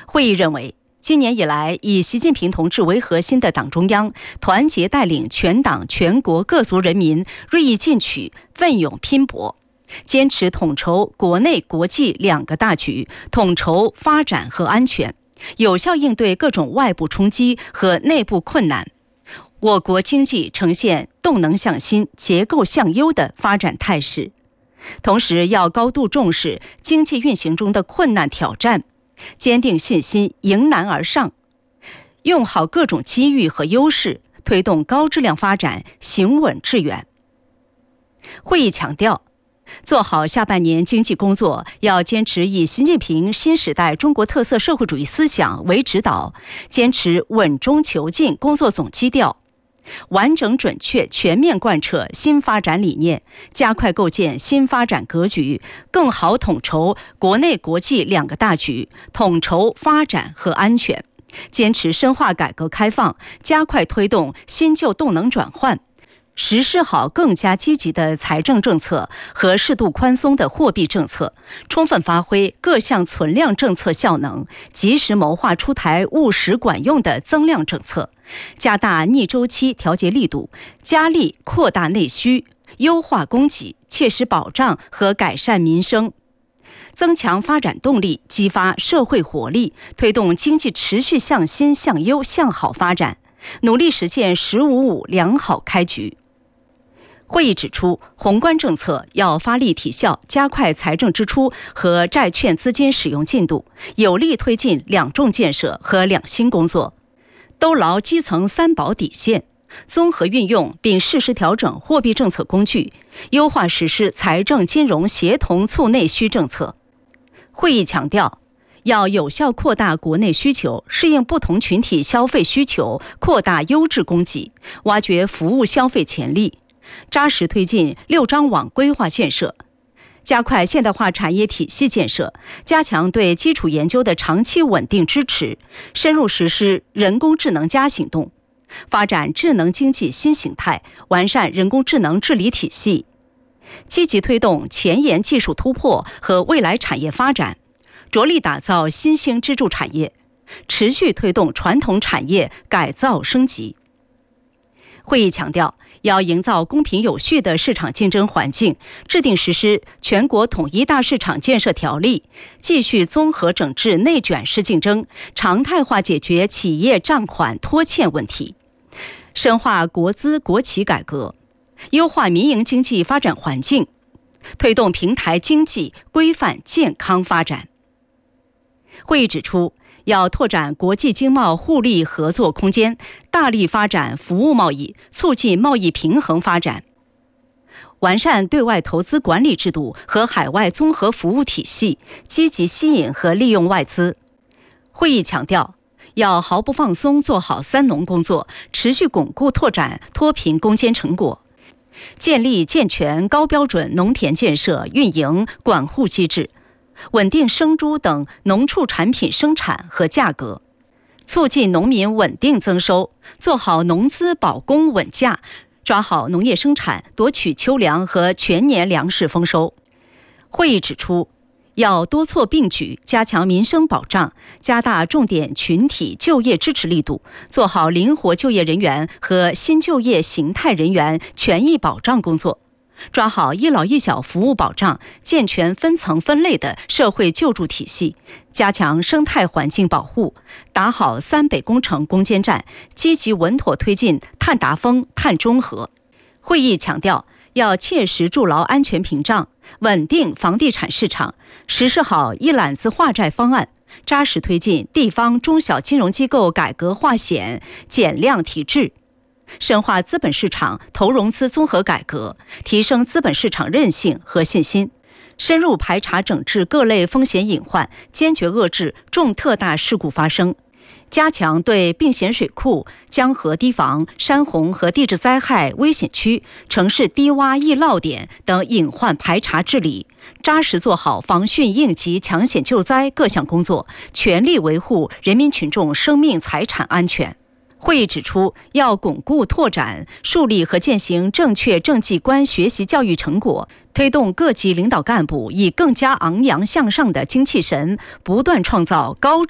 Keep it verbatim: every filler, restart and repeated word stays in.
会议认为，今年以来，以习近平同志为核心的党中央团结带领全党全国各族人民锐意进取、奋勇拼搏，坚持统筹国内国际两个大局，统筹发展和安全，有效应对各种外部冲击和内部困难。我国经济呈现动能向新、结构向优的发展态势。同时，要高度重视经济运行中的困难挑战，坚定信心，迎难而上，用好各种机遇和优势，推动高质量发展，行稳致远。会议强调，做好下半年经济工作，要坚持以习近平新时代中国特色社会主义思想为指导，坚持稳中求进工作总基调，完整准确全面贯彻新发展理念，加快构建新发展格局，更好统筹国内国际两个大局，统筹发展和安全，坚持深化改革开放，加快推动新旧动能转换，实施好更加积极的财政政策和适度宽松的货币政策，充分发挥各项存量政策效能，及时谋划出台务实管用的增量政策，加大逆周期调节力度，加力扩大内需，优化供给，切实保障和改善民生，增强发展动力，激发社会活力，推动经济持续向新、向优、向好发展，努力实现“十五五”良好开局。会议指出，宏观政策要发力提效，加快财政支出和债券资金使用进度，有力推进两重建设和两新工作，兜牢基层三保底线，综合运用并适时调整货币政策工具，优化实施财政金融协同促内需政策。会议强调，要有效扩大国内需求，适应不同群体消费需求，扩大优质供给，挖掘服务消费潜力，扎实推进六张网规划建设，加快现代化产业体系建设，加强对基础研究的长期稳定支持，深入实施人工智能加行动，发展智能经济新形态，完善人工智能治理体系，积极推动前沿技术突破和未来产业发展，着力打造新兴支柱产业，持续推动传统产业改造升级。会议强调，要营造公平有序的市场竞争环境，制定实施全国统一大市场建设条例，继续综合整治内卷式竞争，常态化解决企业账款拖欠问题，深化国资国企改革，优化民营经济发展环境，推动平台经济规范健康发展。会议指出，要拓展国际经贸互利合作空间，大力发展服务贸易，促进贸易平衡发展，完善对外投资管理制度和海外综合服务体系，积极吸引和利用外资。会议强调，要毫不放松做好三农工作，持续巩固拓展脱贫攻坚成果，建立健全高标准农田建设运营管护机制，稳定生猪等农畜产品生产和价格，促进农民稳定增收，做好农资保供稳价，抓好农业生产，夺取秋粮和全年粮食丰收。会议指出，要多措并举，加强民生保障，加大重点群体就业支持力度，做好灵活就业人员和新就业形态人员权益保障工作，抓好一老一小服务保障，健全分层分类的社会救助体系，加强生态环境保护，打好三北工程攻坚战，积极稳妥推进碳达峰、碳中和。会议强调，要切实筑牢安全屏障，稳定房地产市场，实施好一揽子化债方案，扎实推进地方中小金融机构改革化险、减量提质，深化资本市场投融资综合改革，提升资本市场韧性和信心，深入排查整治各类风险隐患，坚决遏制重特大事故发生，加强对并咸水库、江河堤防、山洪和地质灾害危险区、城市低洼易涝点等隐患排查治理，扎实做好防汛应急、抢险救灾各项工作，全力维护人民群众生命财产安全。会议指出，要巩固拓展、树立和践行正确政绩观学习教育成果，推动各级领导干部以更加昂扬向上的精气神，不断创造高